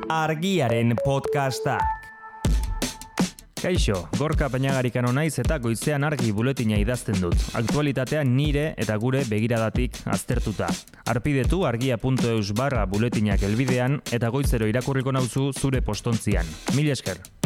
Argiaren podcastak. Kaixo, Gorka Peñagarikano naiz eta goizean Argi buletina idazten dut. Aktualitatea nire eta gure begiradatik aztertuta. Arpidetu argia.eus/buletinak helbidean eta goizero irakurriko nauzu zure postontzian. Mil esker.